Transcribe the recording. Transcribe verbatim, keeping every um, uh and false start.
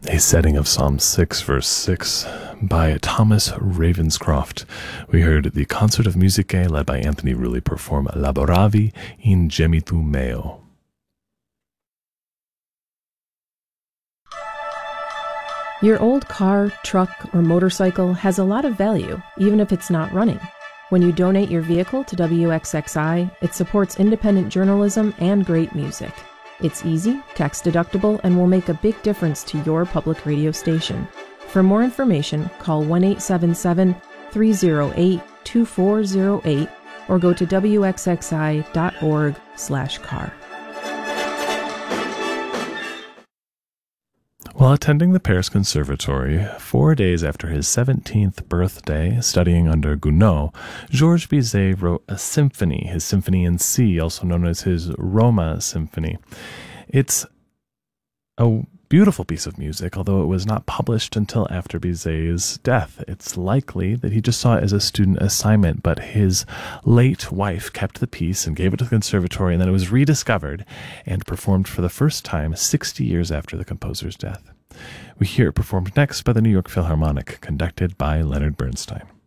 A setting of Psalm six, verse six, by Thomas Ravenscroft. We heard the Concert of Musicae led by Anthony Rulli perform Laboravi in Gemitu Meo. Your old car, truck, or motorcycle has a lot of value, even if it's not running. When you donate your vehicle to W X X I, it supports independent journalism and great music. It's easy, tax-deductible, and will make a big difference to your public radio station. For more information, call one eight seven seven, three oh eight, two four oh eight or go to W X X I dot org slash car. While attending the Paris Conservatory, four days after his seventeenth birthday, studying under Gounod, Georges Bizet wrote a symphony, his Symphony in C, also known as his Roma Symphony. It's a beautiful piece of music, although it was not published until after Bizet's death. It's likely that he just saw it as a student assignment, but his late wife kept the piece and gave it to the conservatory, and then it was rediscovered and performed for the first time sixty years after the composer's death. We hear it performed next by the New York Philharmonic, conducted by Leonard Bernstein.